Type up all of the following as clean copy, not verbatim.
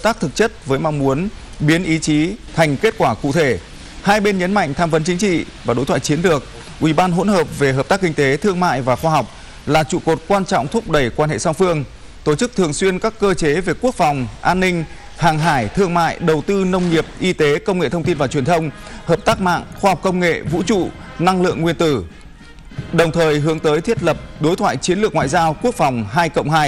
tác thực chất với mong muốn biến ý chí thành kết quả cụ thể. Hai bên nhấn mạnh tham vấn chính trị và đối thoại chiến lược, Ủy ban hỗn hợp về hợp tác kinh tế, thương mại và khoa học là trụ cột quan trọng thúc đẩy quan hệ song phương, tổ chức thường xuyên các cơ chế về quốc phòng, an ninh, hàng hải, thương mại, đầu tư, nông nghiệp, y tế, công nghệ thông tin và truyền thông, hợp tác mạng, khoa học công nghệ, vũ trụ, năng lượng nguyên tử. Đồng thời hướng tới thiết lập đối thoại chiến lược ngoại giao quốc phòng 2+2.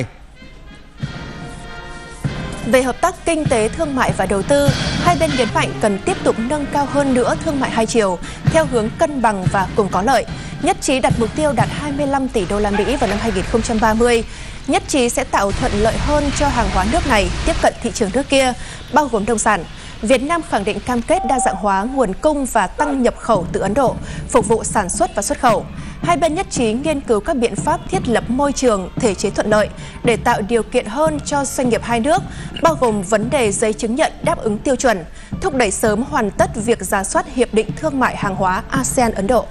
Về hợp tác kinh tế, thương mại và đầu tư, hai bên nhấn mạnh cần tiếp tục nâng cao hơn nữa thương mại hai chiều theo hướng cân bằng và cùng có lợi. Nhất trí đặt mục tiêu đạt 25 tỷ đô la Mỹ vào năm 2030. Nhất trí sẽ tạo thuận lợi hơn cho hàng hóa nước này tiếp cận thị trường nước kia, bao gồm nông sản. Việt Nam khẳng định cam kết đa dạng hóa nguồn cung và tăng nhập khẩu từ Ấn Độ, phục vụ sản xuất và xuất khẩu. Hai bên nhất trí nghiên cứu các biện pháp thiết lập môi trường, thể chế thuận lợi để tạo điều kiện hơn cho doanh nghiệp hai nước, bao gồm vấn đề giấy chứng nhận đáp ứng tiêu chuẩn, thúc đẩy sớm hoàn tất việc rà soát Hiệp định Thương mại Hàng hóa ASEAN-Ấn Độ.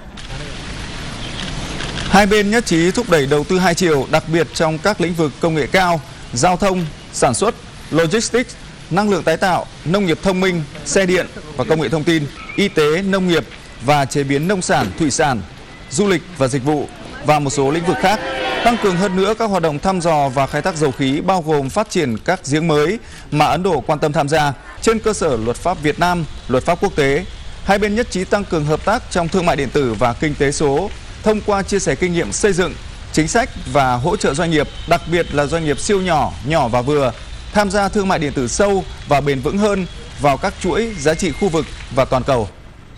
Hai bên nhất trí thúc đẩy đầu tư hai chiều, đặc biệt trong các lĩnh vực công nghệ cao, giao thông, sản xuất, logistics, năng lượng tái tạo, nông nghiệp thông minh, xe điện và công nghệ thông tin, y tế, nông nghiệp và chế biến nông sản, thủy sản, du lịch và dịch vụ và một số lĩnh vực khác. Tăng cường hơn nữa các hoạt động thăm dò và khai thác dầu khí, bao gồm phát triển các giếng mới mà Ấn Độ quan tâm tham gia trên cơ sở luật pháp Việt Nam, luật pháp quốc tế. Hai bên nhất trí tăng cường hợp tác trong thương mại điện tử và kinh tế số thông qua chia sẻ kinh nghiệm xây dựng, chính sách và hỗ trợ doanh nghiệp, đặc biệt là doanh nghiệp siêu nhỏ, nhỏ và vừa, tham gia thương mại điện tử sâu và bền vững hơn vào các chuỗi giá trị khu vực và toàn cầu.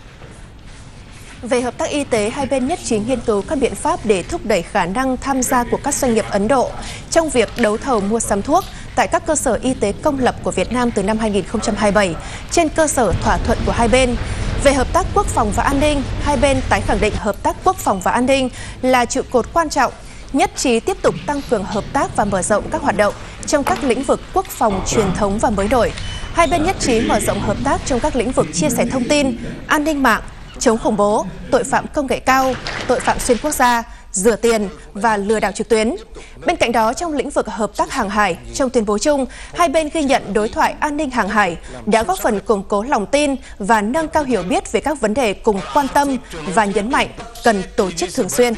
Về hợp tác y tế, hai bên nhất trí nghiên cứu các biện pháp để thúc đẩy khả năng tham gia của các doanh nghiệp Ấn Độ trong việc đấu thầu mua sắm thuốc tại các cơ sở y tế công lập của Việt Nam từ năm 2027 trên cơ sở thỏa thuận của hai bên. Về hợp tác quốc phòng và an ninh, hai bên tái khẳng định hợp tác quốc phòng và an ninh là trụ cột quan trọng, nhất trí tiếp tục tăng cường hợp tác và mở rộng các hoạt động trong các lĩnh vực quốc phòng, truyền thống và mới nổi. Hai bên nhất trí mở rộng hợp tác trong các lĩnh vực chia sẻ thông tin, an ninh mạng, chống khủng bố, tội phạm công nghệ cao, tội phạm xuyên quốc gia, rửa tiền và lừa đảo trực tuyến. Bên cạnh đó, trong lĩnh vực hợp tác hàng hải, trong tuyên bố chung, hai bên ghi nhận đối thoại an ninh hàng hải đã góp phần củng cố lòng tin và nâng cao hiểu biết về các vấn đề cùng quan tâm và nhấn mạnh cần tổ chức thường xuyên.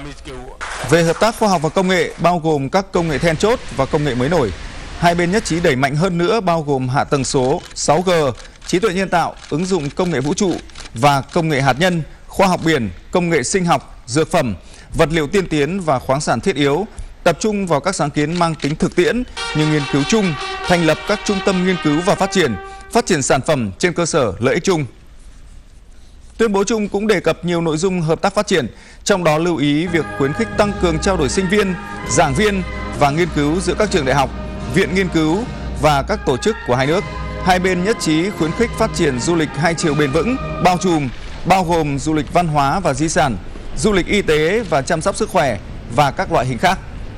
Về hợp tác khoa học và công nghệ, bao gồm các công nghệ then chốt và công nghệ mới nổi, hai bên nhất trí đẩy mạnh hơn nữa bao gồm hạ tầng số, 6G, trí tuệ nhân tạo, ứng dụng công nghệ vũ trụ và công nghệ hạt nhân, khoa học biển, công nghệ sinh học, dược phẩm, vật liệu tiên tiến và khoáng sản thiết yếu, tập trung vào các sáng kiến mang tính thực tiễn như nghiên cứu chung, thành lập các trung tâm nghiên cứu và phát triển sản phẩm trên cơ sở lợi ích chung. Tuyên bố chung cũng đề cập nhiều nội dung hợp tác phát triển, trong đó lưu ý việc khuyến khích tăng cường trao đổi sinh viên, giảng viên và nghiên cứu giữa các trường đại học, viện nghiên cứu và các tổ chức của hai nước. Hai bên nhất trí khuyến khích phát triển du lịch hai chiều bền vững, bao trùm, bao gồm du lịch văn hóa và di sản, du lịch y tế và chăm sóc sức khỏe và các loại hình khác.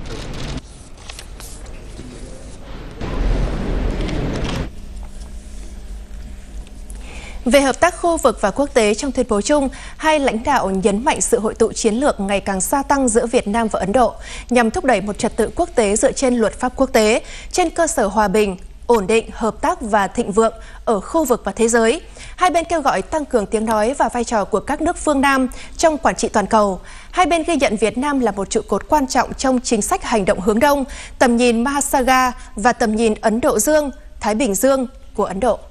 Về hợp tác khu vực và quốc tế, trong tuyên bố chung, hai lãnh đạo nhấn mạnh sự hội tụ chiến lược ngày càng gia tăng giữa Việt Nam và Ấn Độ nhằm thúc đẩy một trật tự quốc tế dựa trên luật pháp quốc tế, trên cơ sở hòa bình, ổn định, hợp tác và thịnh vượng ở khu vực và thế giới. Hai bên kêu gọi tăng cường tiếng nói và vai trò của các nước phương Nam trong quản trị toàn cầu. Hai bên ghi nhận Việt Nam là một trụ cột quan trọng trong chính sách hành động hướng Đông, tầm nhìn Mahasagar và tầm nhìn Ấn Độ Dương, Thái Bình Dương của Ấn Độ.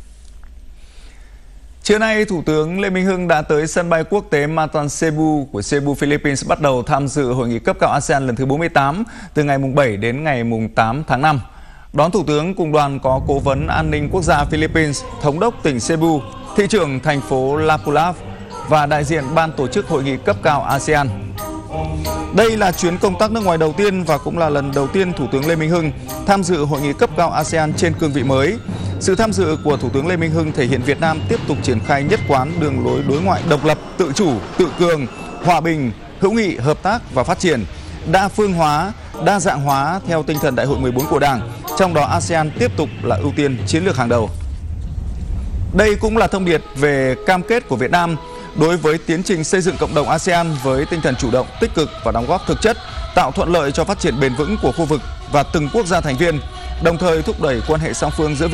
Trưa nay, Thủ tướng Lê Minh Hưng đã tới sân bay quốc tế Matan Cebu của Cebu, Philippines bắt đầu tham dự hội nghị cấp cao ASEAN lần thứ 48 từ ngày 7 đến ngày 8 tháng 5. Đón Thủ tướng cùng đoàn có Cố vấn An ninh Quốc gia Philippines, Thống đốc tỉnh Cebu, Thị trưởng thành phố Lapu-Lapu và đại diện ban tổ chức hội nghị cấp cao ASEAN. Đây là chuyến công tác nước ngoài đầu tiên và cũng là lần đầu tiên Thủ tướng Lê Minh Hưng tham dự hội nghị cấp cao ASEAN trên cương vị mới. Sự tham dự của Thủ tướng Lê Minh Hưng thể hiện Việt Nam tiếp tục triển khai nhất quán đường lối đối ngoại độc lập, tự chủ, tự cường, hòa bình, hữu nghị, hợp tác và phát triển, đa phương hóa, đa dạng hóa theo tinh thần Đại hội 14 của Đảng, trong đó ASEAN tiếp tục là ưu tiên chiến lược hàng đầu. Đây cũng là thông điệp về cam kết của Việt Nam đối với tiến trình xây dựng cộng đồng ASEAN với tinh thần chủ động, tích cực và đóng góp thực chất, tạo thuận lợi cho phát triển bền vững của khu vực và từng quốc gia thành viên, đồng thời thúc đẩy quan hệ song phương giữa